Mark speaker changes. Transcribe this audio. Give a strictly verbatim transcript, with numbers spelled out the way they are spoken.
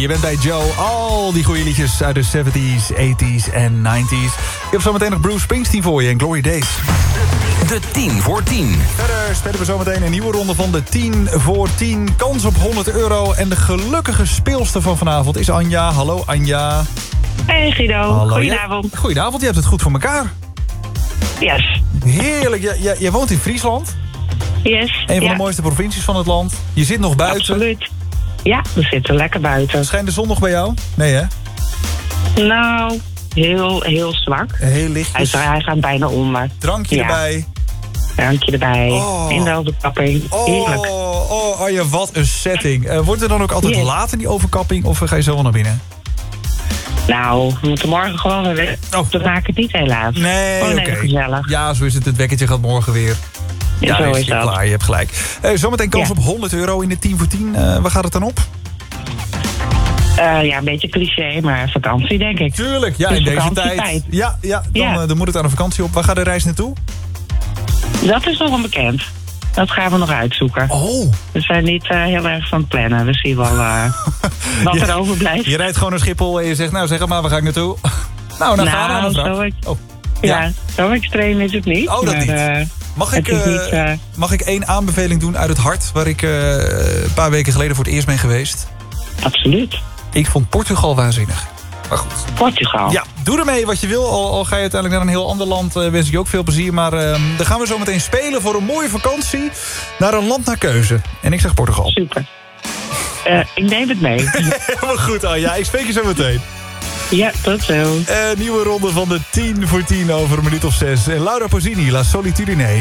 Speaker 1: Je bent bij Joe. Al die goede liedjes uit de zeventies, tachtiger en negentiger. Ik heb zometeen nog Bruce Springsteen voor je en Glory Days.
Speaker 2: De tien voor tien.
Speaker 1: Verder spelen we zometeen een nieuwe ronde van de tien voor tien. Kans op honderd euro. En de gelukkige speelster van vanavond is Anja. Hallo Anja.
Speaker 3: Hey Guido,
Speaker 1: Hallo.
Speaker 3: goedenavond.
Speaker 1: Ja, goedenavond, je hebt het goed voor elkaar.
Speaker 3: Yes.
Speaker 1: Heerlijk, jij, jij, jij woont in Friesland.
Speaker 3: Yes.
Speaker 1: Een van
Speaker 3: ja.
Speaker 1: de mooiste provincies van het land. Je zit nog buiten.
Speaker 3: Absoluut. Ja, we zitten lekker buiten.
Speaker 1: Schijnt de zon nog bij jou? Nee hè?
Speaker 3: Nou, heel, heel zwak.
Speaker 1: Heel lichtjes.
Speaker 3: Hij, hij gaat bijna onder.
Speaker 1: Drankje
Speaker 3: Ja.
Speaker 1: erbij.
Speaker 3: Drankje erbij.
Speaker 1: Oh.
Speaker 3: In de overkapping. Heerlijk.
Speaker 1: Oh, oh, oh ja, wat een setting. Uh, wordt er dan ook altijd
Speaker 3: Yes.
Speaker 1: laat in die overkapping of ga je zo wel naar binnen?
Speaker 3: Nou, we moeten morgen gewoon weer weg.
Speaker 1: Oh.
Speaker 3: We maken het niet helaas.
Speaker 1: Nee,
Speaker 3: Gewoon
Speaker 1: oké.
Speaker 3: even gezellig.
Speaker 1: Ja, zo is het. Het wekkertje gaat morgen weer.
Speaker 3: Ja, zo
Speaker 1: nee,
Speaker 3: is
Speaker 1: je
Speaker 3: dat.
Speaker 1: klaar, je hebt gelijk. Uh, zometeen kans
Speaker 3: Ja.
Speaker 1: op honderd euro in de tien voor tien. Uh, waar gaat het dan op?
Speaker 3: Uh, ja, een beetje cliché, maar vakantie denk ik.
Speaker 1: Tuurlijk, ja,
Speaker 3: Dus
Speaker 1: in deze
Speaker 3: vakantietijd.
Speaker 1: tijd. Ja, ja, dan,
Speaker 3: Ja.
Speaker 1: uh, dan moet het aan de vakantie op. Waar gaat de reis naartoe?
Speaker 3: Dat is nog onbekend. Dat gaan we nog uitzoeken.
Speaker 1: Oh.
Speaker 3: We zijn niet uh, heel erg van het plannen. We zien wel uh, wat
Speaker 1: Ja.
Speaker 3: er overblijft.
Speaker 1: Je rijdt gewoon naar Schiphol en je zegt, nou zeg het maar, waar ga ik naartoe? nou, dan gaan we
Speaker 3: Nou,
Speaker 1: naar de
Speaker 3: zo,
Speaker 1: vraag.
Speaker 3: ex-
Speaker 1: Oh.
Speaker 3: ja.
Speaker 1: Ja.
Speaker 3: zo extreem is het niet.
Speaker 1: Oh, dat
Speaker 3: maar,
Speaker 1: niet.
Speaker 3: uh,
Speaker 1: Mag
Speaker 3: het
Speaker 1: ik,
Speaker 3: is
Speaker 1: uh,
Speaker 3: niet, uh,
Speaker 1: mag ik één aanbeveling doen uit het hart... waar ik uh, een paar weken geleden voor het eerst ben geweest?
Speaker 3: absoluut.
Speaker 1: Ik vond Portugal waanzinnig. Maar goed.
Speaker 3: Portugal.
Speaker 1: Ja, doe ermee wat je wil. Al, al ga je uiteindelijk naar een heel ander land, uh, wens ik je ook veel plezier. Maar uh, dan gaan we zo meteen spelen voor een mooie vakantie... naar een land naar keuze. En ik zeg Portugal.
Speaker 3: Super. Uh, ik neem het mee.
Speaker 1: Helemaal goed, Anja. Ik spreek je zo meteen.
Speaker 3: Ja, tot zo.
Speaker 1: Uh, nieuwe ronde van de tien voor tien over een minuut of zes. En Laura Pausini, La Solitudine.